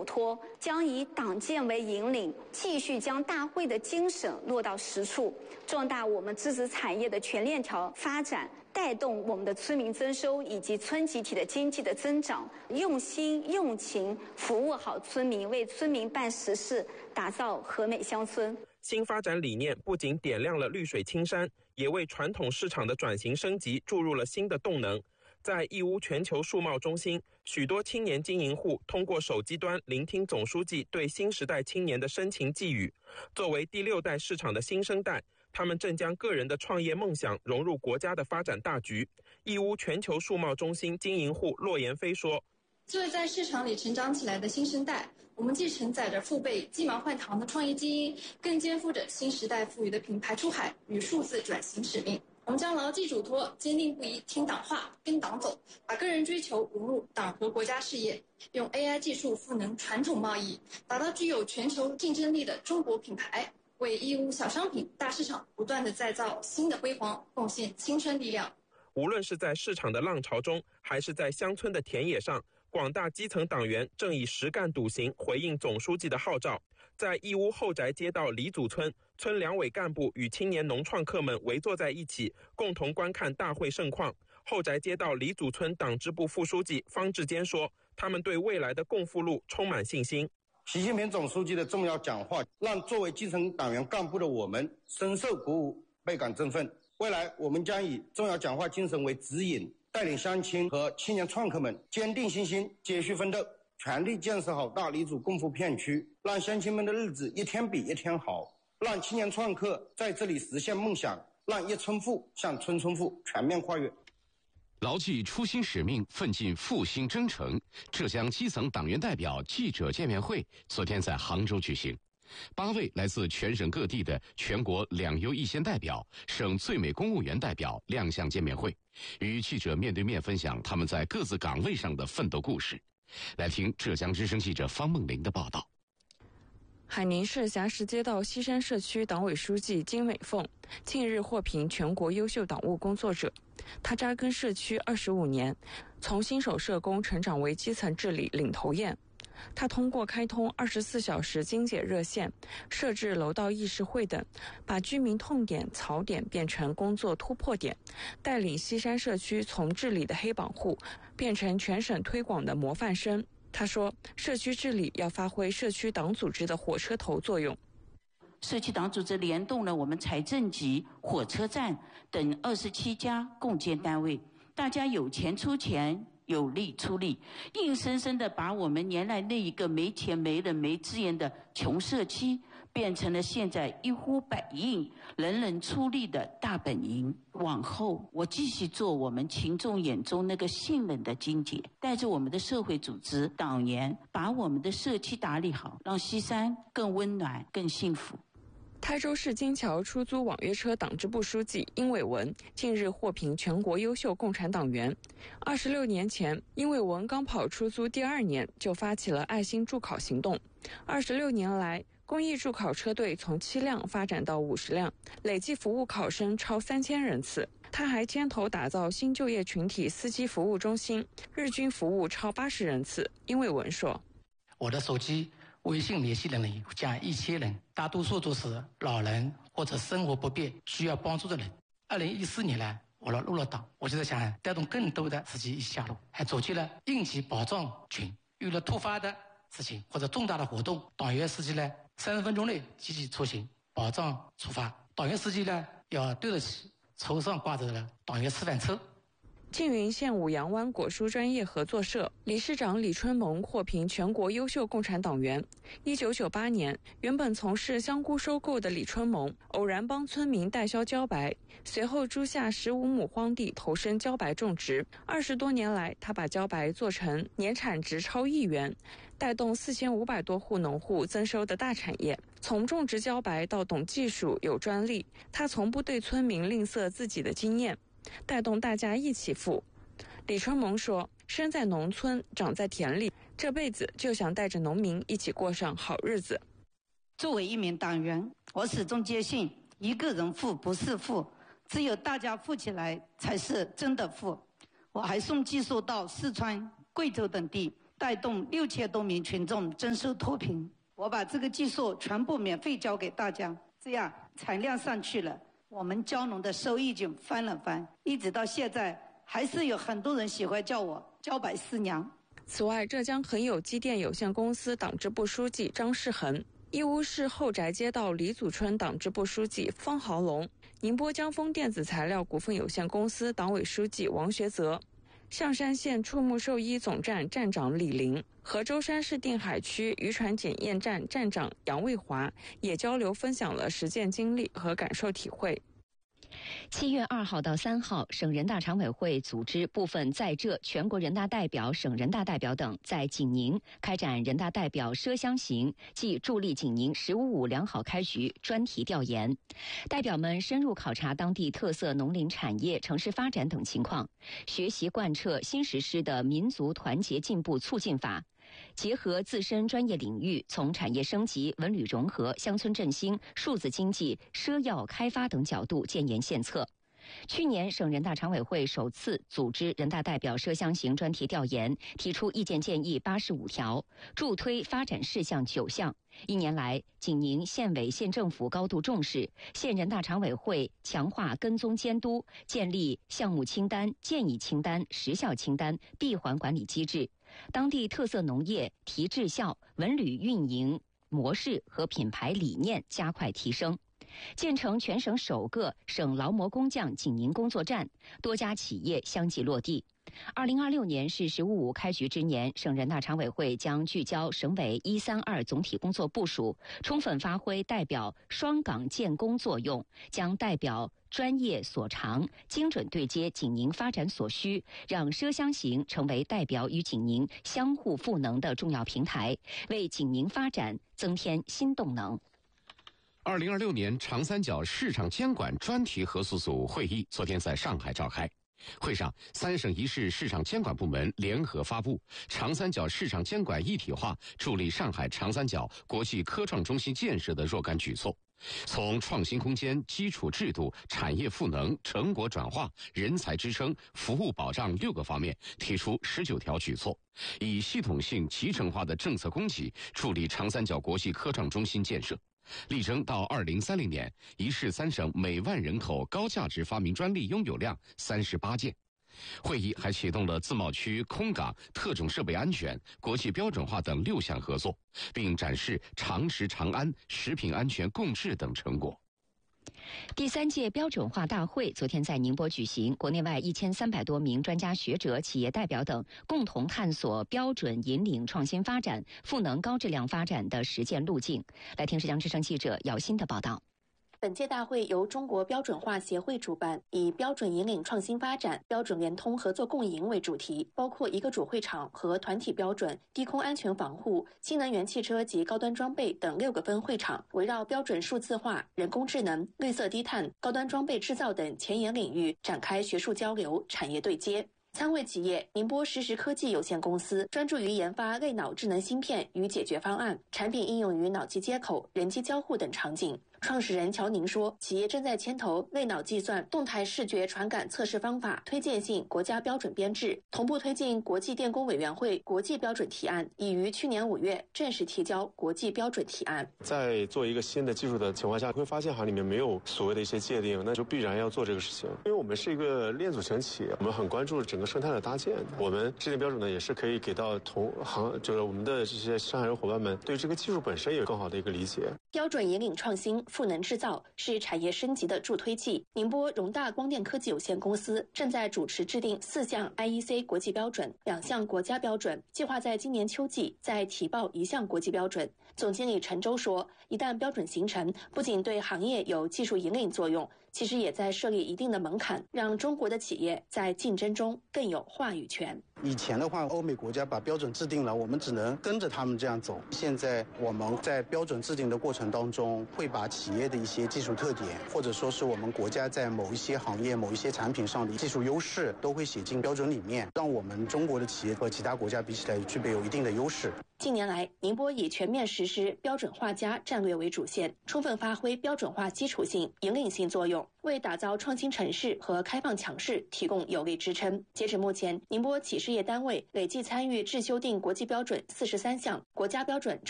嘱托，将以党建为引领，继续将大会的精神落到实处，壮大我们支持产业的全链条发展，带动我们的村民增收以及村集体的经济的增长，用心用情服务好村民，为村民办实事，打造和美乡村。 新发展理念不仅点亮了绿水青山，也为传统市场的转型升级注入了新的动能。在义乌全球数贸中心，许多青年经营户通过手机端聆听总书记对新时代青年的深情寄语。作为第6代市场的新生代，他们正将个人的创业梦想融入国家的发展大局。义乌全球数贸中心经营户骆延飞说：“ 作为在市场里成长起来的新生代，我们既承载着父辈继忙换糖的创业基因，更肩负着新时代赋予的品牌出海与数字转型使命。我们将牢记嘱托，坚定不移听党话，跟党走，把个人追求融入党和国家事业，用 AI 技术赋能传统贸易，打造具有全球竞争力的中国品牌，为义乌小商品大市场不断地再造新的辉煌，贡献青春力量。” 无论是在市场的浪潮中，还是在乡村的田野上，广大基层党员正以实干笃行回应总书记的号召。在义乌后宅街道李祖村，村两委干部与青年农创客们围坐在一起，共同观看大会盛况。后宅街道李祖村党支部副书记方志坚说，他们对未来的共富路充满信心。 习近平总书记的重要讲话，让作为基层党员干部的我们深受鼓舞，倍感振奋。未来我们将以重要讲话精神为指引，带领乡亲和青年创客们坚定信心，继续奋斗，全力建设好大李祖共富片区，让乡亲们的日子一天比一天好，让青年创客在这里实现梦想，让一村富向村村富全面跨越。 牢记初心使命，奋进复兴征程。浙江基层党员代表记者见面会昨天在杭州举行。8位来自全省各地的全国两优一线代表、省最美公务员代表亮相见面会，与记者面对面分享他们在各自岗位上的奋斗故事。来听浙江之声记者方梦玲的报道。 海宁市霞石街道西山社区党委书记金美凤近日获评全国优秀党务工作者。她扎根社区25年，从新手社工成长为基层治理领头雁。他通过开通24小时经检热线、设置楼道议事会等，把居民痛点、槽点变成工作突破点，带领西山社区从治理的黑榜户变成全省推广的模范生。他说，社区治理要发挥社区党组织的火车头作用。 社区党组织联动了我们财政局、火车站等27家共建单位，大家有钱出钱，有力出力，硬生生地把我们原来那一个没钱没人没资源的穷社区，变成了现在一呼百应、人人出力的大本营。往后我继续做我们群众眼中那个信任的金姐，带着我们的社会组织党员，把我们的社区打理好，让西山更温暖、更幸福。 台州市金桥出租网约车党支部书记殷伟文近日获评全国优秀共产党员。26年前，殷伟文刚跑出租第2年就发起了爱心助考行动。26年来，公益助考车队从7辆发展到50辆，累计服务考生超3000人次。他还牵头打造新就业群体司机服务中心，日均服务超80人次。殷伟文说：“ 我的手机微信联系人有将1000人，大多数都是老人或者生活不便需要帮助的人。2014年来，我入了党，我就是想带动更多的司机一起下路，还组织了应急保障群。遇了突发的事情或者重大的活动，党员司机呢30分钟内积极出行，保障出发。党员司机呢要对得起头上挂着的党员示范车。” 缙云县五羊湾果蔬专业合作社理事长李春萌获评全国优秀共产党员。1998年，原本从事香菇收购的李春萌偶然帮村民代销茭白，随后租下15亩荒地投身茭白种植。20多年来，他把茭白做成年产值超1亿元，带动4500多户农户增收的大产业。从种植茭白到懂技术、有专利，他从不对村民吝啬自己的经验，带动大家一起富。李春萌说，生在农村，长在田里，这辈子就想带着农民一起过上好日子。 作为一名党员，我始终坚信，一个人富不是富，只有大家富起来才是真的富。我还送技术到四川、贵州等地， 带动6000多名群众征收脱贫。我把这个技术全部免费教给大家，这样产量上去了，我们蕉农的收益就翻了番，一直到现在还是有很多人喜欢叫我蕉百思娘。 此外，浙江恒有机电有限公司党支部书记张世恒，义乌市后宅街道李祖村党支部书记方豪龙，宁波江丰电子材料股份有限公司党委书记王学泽，象山县畜牧兽医总站站长李林和舟山市定海区渔船检验站站长杨卫华也交流分享了实践经历和感受体会。 7月2号到3号，省人大常委会组织部分在浙全国人大代表、省人大代表等在景宁开展人大代表奢乡行暨助力景宁“15+5”良好开局专题调研。代表们深入考察当地特色农林产业、城市发展等情况，学习贯彻新实施的民族团结进步促进法，结合自身专业领域，从产业升级、文旅融合、乡村振兴、数字经济、赊药开发等角度建言献策。去年，省人大常委会首次组织人大代表奢乡行专题调研，提出意见建议85条，助推发展事项9项。1年来，景宁县委县政府高度重视，县人大常委会强化跟踪监督，建立项目清单、建议清单、时效清单、闭环管理机制。当地特色农业提质效、文旅运营模式和品牌理念加快提升，建成全省首个省劳模工匠景宁工作站，多家企业相继落地。2026年是15+5开局之年，省人大常委会将聚焦省委132总体工作部署，充分发挥代表双岗建功作用，将代表专业所长，精准对接景宁发展所需，让奢乡行成为代表与景宁相互赋能的重要平台，为景宁发展增添新动能。 2026年长三角市场监管专题核数组会议昨天在上海召开。会上，3省1市市场监管部门联合发布长三角市场监管一体化助力上海长三角国际科创中心建设的若干举措，从创新空间、基础制度、产业赋能、成果转化、人才支撑、服务保障6个方面提出19条举措，以系统性集成化的政策供给助力长三角国际科创中心建设，力争到2030年1市3省每万人口高价值发明专利拥有量38件。会议还启动了自贸区空港特种设备安全、国际标准化等6项合作，并展示长食长安、食品安全共治等成果。 第3届标准化大会昨天在宁波举行，国内外1300多名专家学者、企业代表等共同探索标准引领创新发展、赋能高质量发展的实践路径。来听浙江之声记者姚鑫的报道。 本届大会由中国标准化协会主办，以标准引领创新发展、标准联通合作共赢为主题，包括一个主会场和团体标准、低空安全防护、新能源汽车及高端装备等6个分会场，围绕标准数字化、人工智能、绿色低碳、高端装备制造等前沿领域展开学术交流、产业对接。参会企业宁波实时科技有限公司专注于研发类脑智能芯片与解决方案，产品应用于脑机接口、人机交互等场景。创始人乔宁说，企业正在牵头类脑计算、动态视觉传感测试方法推荐性国家标准编制，同步推进国际电工委员会国际标准提案，已于去年5月正式提交国际标准提案。 在做一个新的技术的情况下，会发现里面没有所谓的一些界定，那就必然要做这个事情。因为我们是一个链组型企业，我们很关注整个生态的搭建，我们制定标准呢，也是可以给到同行，就是我们的这些上海人伙伴们对这个技术本身有更好的一个理解。 标准引领创新，赋能制造，是产业升级的助推剂。宁波荣大光电科技有限公司正在主持制定4项 IEC 国际标准、2项国家标准，计划在今年秋季再提报1项国际标准。总经理陈舟说，一旦标准形成，不仅对行业有技术引领作用，其实也在设立一定的门槛，让中国的企业在竞争中更有话语权。 以前的话，欧美国家把标准制定了，我们只能跟着他们这样走。现在我们在标准制定的过程当中，会把企业的一些技术特点，或者说是我们国家在某一些行业、某一些产品上的技术优势，都会写进标准里面，让我们中国的企业和其他国家比起来具备有一定的优势。 近年来，宁波以全面实施标准化+战略为主线，充分发挥标准化基础性、引领性作用， 表，为打造创新城市和开放强势提供有力支撑。截止目前，宁波企事业单位累计参与制修订国际标准43项，国家标准超